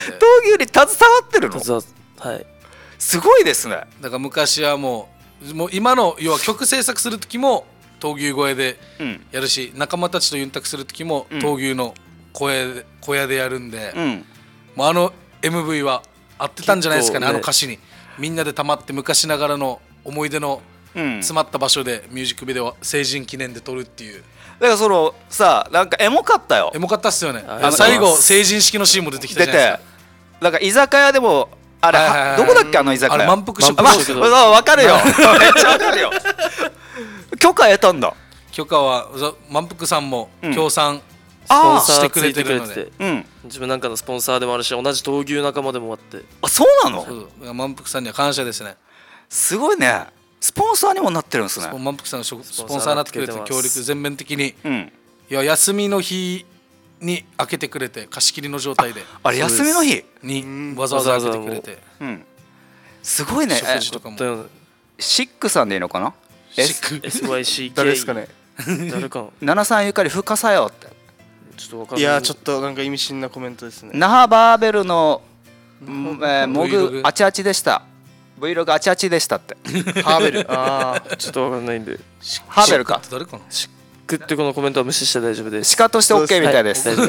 闘牛に携わってるの？ はい。 すごいですね。 だから昔はもう今の要は曲制作する時も闘牛声でやるし、仲間たちとユンタクする時も闘牛の小屋でやるんで、もうMV は合ってたんじゃないですかね。あの歌詞にみんなでたまって昔ながらの思い出の詰まった場所でミュージックビデオは成人記念で撮るっていう。 だからそのさ、なんかエモかったよ。 エモかったっすよね。最後成人式のシーンも出てきたじゃないですか。 なんか居酒屋でもあれどこだっけ、あの居酒屋。 満腹食堂。 わかるよ。めっちゃわかるよ。許可得たんだ。 許可は満腹さんも協賛スポンサーしてくれてるので、 自分なんかのスポンサーでもあるし、同じ闘牛仲間でもあって。 あ、そうなの？ 満腹さんには感謝ですね。 すごいね。スポンサーにもなってるんですね。 満腹さんのスポンサーになってくれて、協力全面的に、いや休みの日に開けてくれて、貸し切りの状態で、 あれ休みの日にわざわざ開けてくれて、 すごいね。 食事とかもシックさんでいいのかな？ SYCK 誰ですかね。 誰か 73ゆかり深さよって。 ちょっとわかんない。 いやちょっとなんか意味深なコメントですね。 那覇バーベルのモグあちあちでした。Vlog あちあちでしたって。 ハーベル。ああ、ちょっとわかんないんで。 ハーベルか。 誰かな？ シックってこのコメントは無視して大丈夫です。 鹿として OK みたいです。 シック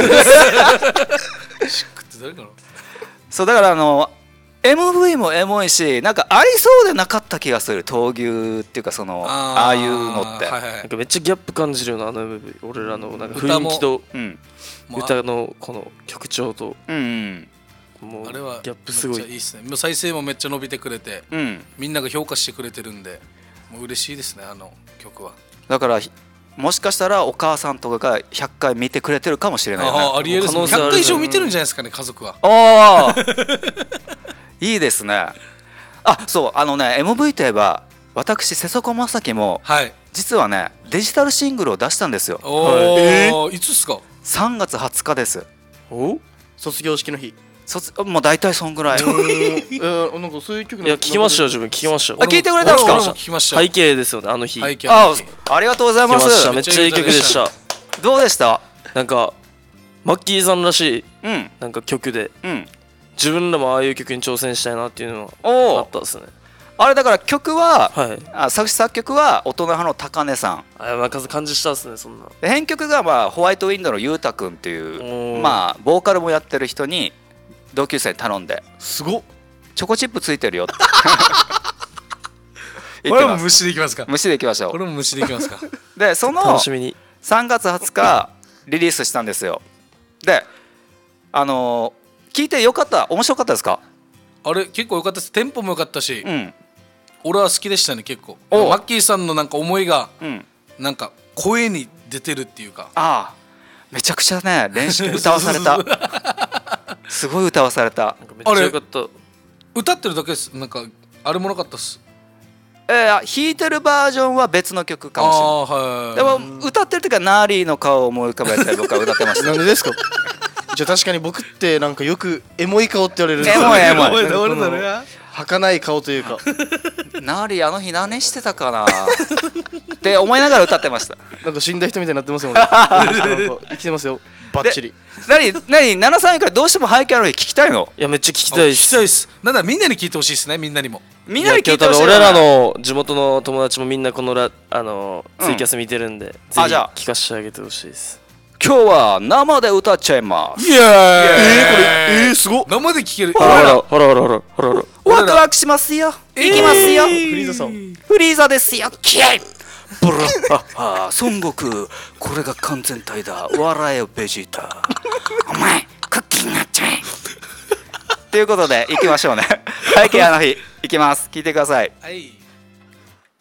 って誰かな？ そうだからMV もエモいし、なんかありそうでなかった気がする。闘牛っていうかああいうのって。 なんかめっちゃギャップ感じるようなあの MV。俺らのなんか雰囲気と歌のこの曲調と。もうあれはギャップすごい。 いいっすね。もう再生もめっちゃ伸びてくれて、みんなが評価してくれてるんで、もう嬉しいですね、あの曲は。 だからもしかしたらお母さんとかが100回見てくれてるかもしれないよね。 ありえる。100回以上見てるんじゃないですかね、家族は。 ああいいですね。あ、そう、MV といえば私瀬底正樹も実はねデジタルシングルを出したんですよ。 いつっすか ？3月20日です。 お？卒業式の日。 もう大体そんぐらい。 なんかそういう曲。 いや聞きましたよ、自分聞きましたよ。 聞いてくれたんですか？ 聞きました。 背景ですよね、あの日。 ありがとうございます。 めっちゃいい曲でした。 どうでした？ なんかマッキーさんらしいなんか曲で、自分らもああいう曲に挑戦したいなっていうのはあったですね。 あれだから曲は作詞作曲は大人派の高根さん。 なんか感じしたですね、そんな。 編曲がホワイトウィンドのゆうたくんっていうボーカルもやってる人に同級生に頼んで。 すごっ。 チョコチップついてるよってこれも無視でいきますか？ 無視でいきましょう。 これも無視でいきますか？ でその楽しみに 3月20日リリースしたんですよ。で聞いてよかった？面白かったですか？ あれ結構よかったです。テンポもよかったし、俺は好きでしたね。結構マッキーさんのなんか思いがなんか声に出てるっていうか。 ああ、めちゃくちゃね練習歌わされた。すごい歌わされた。 めっちゃよかった。 歌ってるだけです。なんかあれもなかったっす。 弾いてるバージョンは別の曲かもしれない。でも歌ってる時はナーリーの顔を思い浮かべて僕は歌ってました。 なんでですか？じゃあ確かに僕ってなんかよくエモい顔って言われるんですよ。エモい。 儚い顔というか。 ナーリーあの日何してたかなって思いながら歌ってました。 なんか死んだ人みたいになってますよね。生きてますよ。バッチリ。 何73位からどうしても背景の日聞きたいの？ いやめっちゃ聞きたいです。 聞きたいです。なんだみんなに聞いてほしいですね。みんなにも。 みんなに聞いてほしい。 俺らの地元の友達もみんなこのツイキャス見てるんで、ぜひ聞かせてあげてほしいです。 今日は生で歌っちゃいます。 イエーイ。 これすごっ。 生で聞ける。 ほらワクワクしますよ。いきますよ。フリーザさん。 フリーザですよ。キエイブラッハハ孫悟空、これが完全体だ。笑えよベジータ。お前クッキーになっちゃえ。ということで行きましょうね。背景の日行きます。聞いてください。 はい。